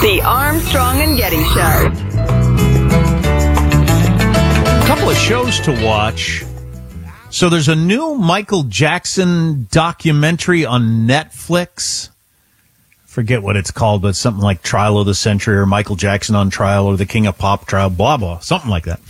The Armstrong and Getty Show. A couple of shows to watch. So there's a new Michael Jackson documentary on Netflix. Forget what it's called, but something like Trial of the Century or Michael Jackson on Trial or the King of Pop Trial, blah, blah, something like that.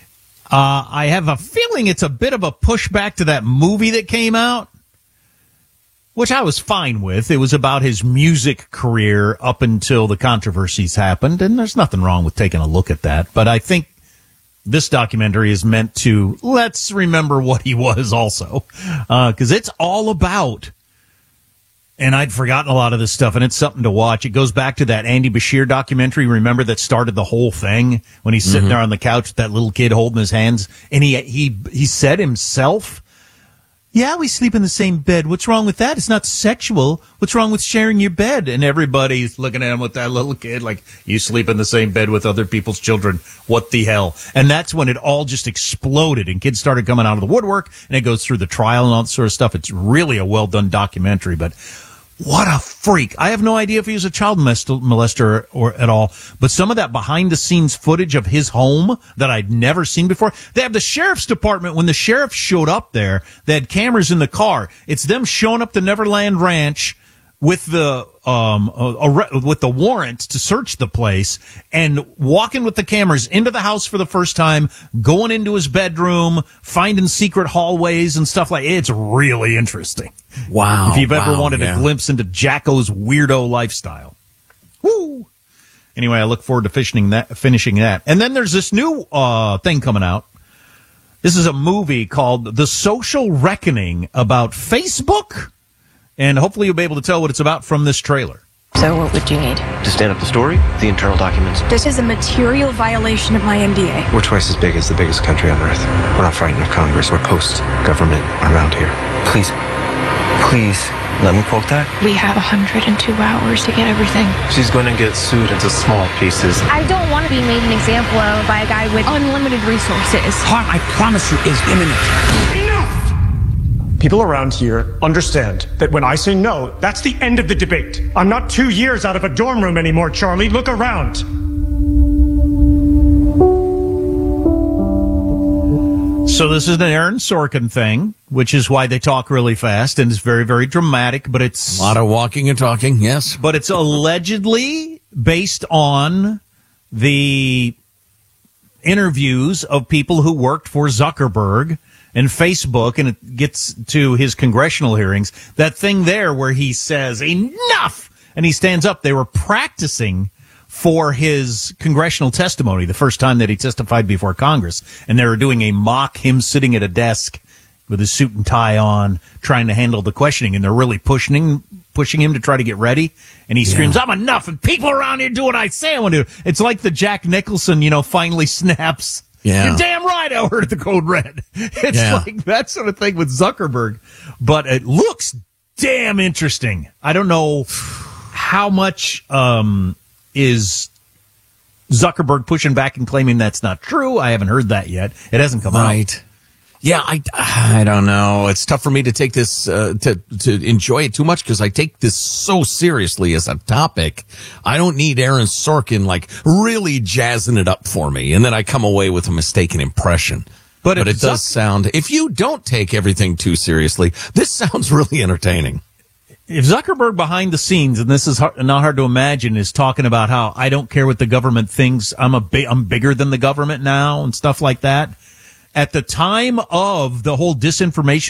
I have a feeling it's a bit of a pushback to that movie that came out, which I was fine with. It was about his music career up until the controversies happened, and there's nothing wrong with taking a look at that. But I think this documentary is meant to let's remember what he was also, because it's all about, and I'd forgotten a lot of this stuff, and it's something to watch. It goes back to that Andy Bashir documentary, remember, that started the whole thing when he's sitting there on the couch with that little kid holding his hands, and he said himself, yeah, we sleep in the same bed. What's wrong with that? It's not sexual. What's wrong with sharing your bed? And everybody's looking at him with that little kid like, you sleep in the same bed with other people's children. What the hell? And that's when it all just exploded and kids started coming out of the woodwork, and it goes through the trial and all that sort of stuff. It's really a well-done documentary, but what a freak. I have no idea if he was a child molester or at all, but some of that behind-the-scenes footage of his home that I'd never seen before. They have the sheriff's department. When the sheriff showed up there, they had cameras in the car. It's them showing up to Neverland Ranch with the warrant to search the place and walking with the cameras into the house for the first time, going into his bedroom, finding secret hallways and stuff like. It's really interesting. Wow. If you've ever wanted a glimpse into Jacko's weirdo lifestyle. Woo! Anyway, I look forward to finishing that. And then there's this new thing coming out. This is a movie called The Social Reckoning about Facebook. And hopefully you'll be able to tell what it's about from this trailer. So what would you need? To stand up the story, the internal documents. This is a material violation of my NDA. We're twice as big as the biggest country on earth. We're not frightened of Congress. We're post-government around here. Please, let me quote that. We have 102 hours to get everything. She's going to get sued into small pieces. I don't want to be made an example of by a guy with unlimited resources. Harm, I promise you, is imminent. People around here understand that when I say no, that's the end of the debate. I'm not 2 years out of a dorm room anymore, Charlie. Look around. So this is an Aaron Sorkin thing, which is why they talk really fast, and it's very, very dramatic, but it's a lot of walking and talking, yes. But it's allegedly based on the interviews of people who worked for Zuckerberg and Facebook, and it gets to his congressional hearings. That thing there where he says, enough! And he stands up. They were practicing for his congressional testimony the first time that he testified before Congress. And they were doing a mock him sitting at a desk with his suit and tie on, trying to handle the questioning. And they're really pushing him to try to get ready. And he screams, I'm enough, and people around here do what I say I want to do. It's like the Jack Nicholson, finally snaps. Yeah. You're damn right, I heard the code red. It's like that sort of thing with Zuckerberg. But it looks damn interesting. I don't know how much is Zuckerberg pushing back and claiming that's not true. I haven't heard that yet. It hasn't come out. Yeah, I don't know. It's tough for me to take this, to enjoy it too much because I take this so seriously as a topic. I don't need Aaron Sorkin, really jazzing it up for me. And then I come away with a mistaken impression. But it does sound, if you don't take everything too seriously, this sounds really entertaining. If Zuckerberg behind the scenes, and this is not hard to imagine, is talking about how I don't care what the government thinks, I'm bigger than the government now and stuff like that. At the time of the whole disinformation